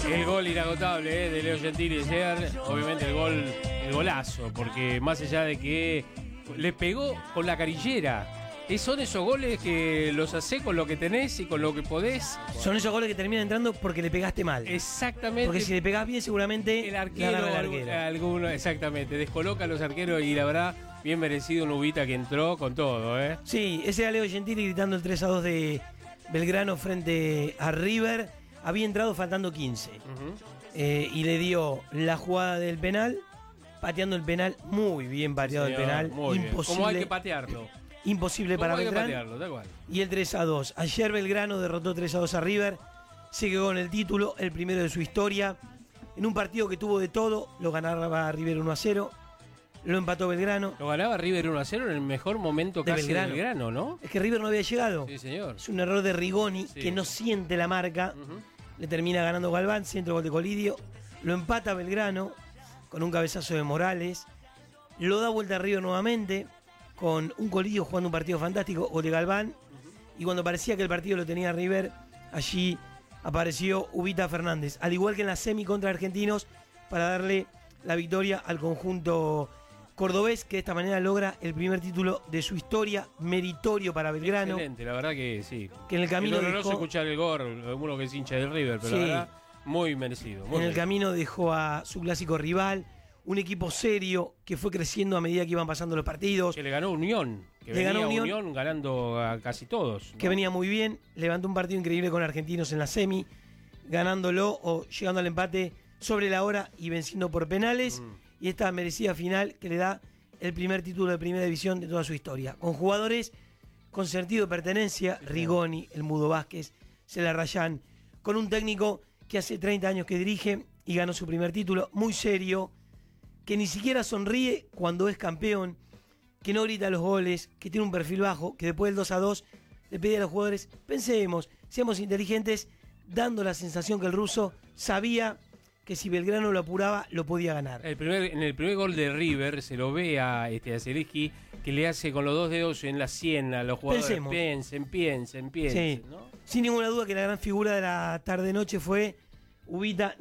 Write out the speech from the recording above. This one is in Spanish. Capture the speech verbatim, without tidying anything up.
El gol inagotable eh, de Leo Gentili ayer, obviamente el gol, el golazo, porque más allá de que le pegó con la carillera, son esos goles que los hacés con lo que tenés y con lo que podés. Son esos goles que terminan entrando porque le pegaste mal. Exactamente. Porque si le pegás bien, seguramente el arquero, el arquero. Alguno, exactamente, descoloca a los arqueros y la verdad, bien merecido un Ubita que entró con todo, ¿eh? Sí, ese era Leo Gentili gritando el tres a dos de Belgrano frente a River. Había entrado faltando quince. Uh-huh. eh, y le dio la jugada del penal, pateando el penal, muy bien pateado sí, señor, el penal. Muy imposible. Bien. ¿Cómo hay que patearlo? Imposible para Belgrano. Patearlo, da igual. Y el tres a dos. Ayer Belgrano derrotó tres a dos a River. Se quedó con el título, el primero de su historia. En un partido que tuvo de todo, lo ganaba River uno a cero. Lo empató Belgrano. Lo ganaba River uno a cero en el mejor momento casi de Belgrano. de Belgrano, ¿no? Es que River no había llegado. Sí, señor. Es un error de Rigoni, sí. que no siente la marca. Uh-huh. Le termina ganando Galván, centro gol de Colidio. Lo empata Belgrano con un cabezazo de Morales. Lo da vuelta a River nuevamente con un Colidio jugando un partido fantástico, gol de Galván. Uh-huh. Y cuando parecía que el partido lo tenía River, allí apareció Ubita Fernández. Al igual que en la semi contra Argentinos, para darle la victoria al conjunto cordobés, que de esta manera logra el primer título de su historia, meritorio para Belgrano. Excelente, la verdad que sí. Que en el camino no dejó... escuchar el gol, uno que es hincha del River, pero sí. la verdad, muy merecido. Muy en el merecido. camino dejó a su clásico rival, un equipo serio que fue creciendo a medida que iban pasando los partidos. Que le ganó Unión, que le venía ganó Unión, Unión ganando a casi todos, ¿no? Que venía muy bien, levantó un partido increíble con Argentinos en la semi, ganándolo o llegando al empate sobre la hora y venciendo por penales. Mm. Y esta merecida final que le da el primer título de primera división de toda su historia. Con jugadores con sentido de pertenencia, Rigoni, el Mudo Vázquez, Celarrayán, con un técnico que hace treinta años que dirige y ganó su primer título, muy serio, que ni siquiera sonríe cuando es campeón, que no grita los goles, que tiene un perfil bajo, que después del dos a dos le pide a los jugadores, pensemos, seamos inteligentes, dando la sensación que el ruso sabía que si Belgrano lo apuraba, lo podía ganar. El primer, en el primer gol de River se lo ve a, este, a Zielinski, que le hace con los dos dedos en la sien a los jugadores. Pensemos. Piensen, piensen, piensen. Sí. ¿no? Sin ninguna duda que la gran figura de la tarde-noche fue Ubita.